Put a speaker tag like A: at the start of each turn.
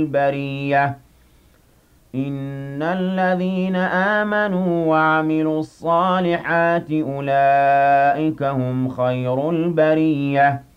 A: البرية إن الذين آمنوا وعملوا الصالحات أولئك هم خير البرية